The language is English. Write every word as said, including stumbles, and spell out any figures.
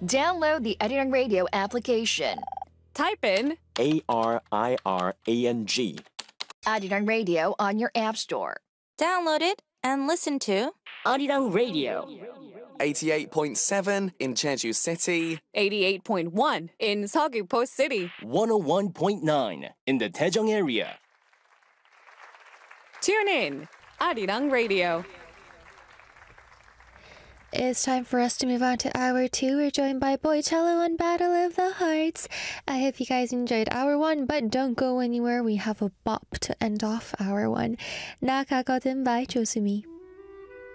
Download the Arirang Radio application. Type in A R I R A N G. Arirang Radio on your app store. Download it and listen to Arirang Radio. eighty-eight point seven in Jeju City. eighty-eight point one in Seogwipo City. one oh one point nine in the Daejeong area. Tune in, Arirang Radio. It's time for us to move on to hour two. We're joined by Boycello on Battle of the Hearts. I hope you guys enjoyed hour one, but don't go anywhere. We have a bop to end off hour one. 나가거든 by Josumi.